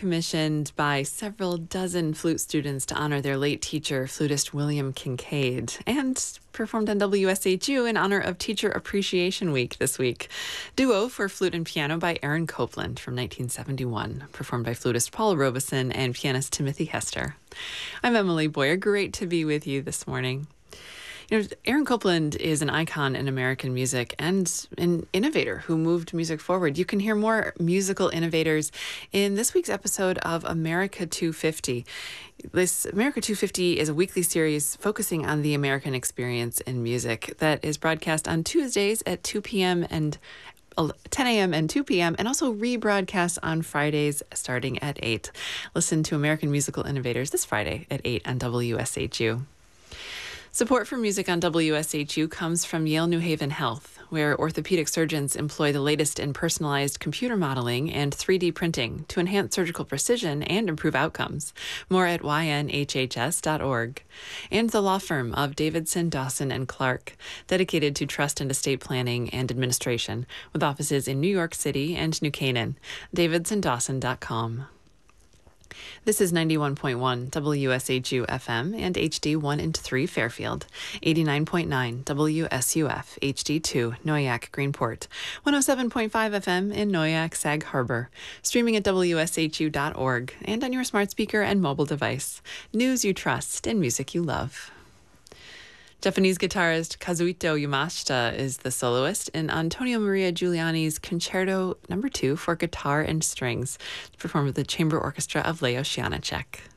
commissioned by several dozen flute students to honor their late teacher, flutist William Kincaid, and performed on WSHU in honor of Teacher Appreciation Week this week. Duo for flute and piano by Aaron Copland from 1971, performed by flutist Paul Robeson and pianist Timothy Hester. I'm Emily Boyer. Great to be with you this morning. Aaron Copland is an icon in American music and an innovator who moved music forward. You can hear more musical innovators in this week's episode of America 250. This America 250 is a weekly series focusing on the American experience in music that is broadcast on Tuesdays at 2 p.m. and 10 a.m. and 2 p.m. and also rebroadcast on Fridays starting at 8. Listen to American Musical Innovators this Friday at 8 on WSHU. Support for music on WSHU comes from Yale New Haven Health, where orthopedic surgeons employ the latest in personalized computer modeling and 3D printing to enhance surgical precision and improve outcomes. More at ynhhs.org. And the law firm of Davidson, Dawson, and Clark, dedicated to trust and estate planning and administration, with offices in New York City and New Canaan. davidsondawson.com. This is 91.1 WSHU FM and HD 1 and 3 Fairfield, 89.9 WSUF HD 2 Noyak Greenport, 107.5 FM in Noyak Sag Harbor, streaming at WSHU.org and on your smart speaker and mobile device. News you trust and music you love. Japanese guitarist Kazuhito Yamashita is the soloist in Antonio Maria Giuliani's Concerto No. 2 for guitar and strings, performed with the Chamber Orchestra of Leos Janáček.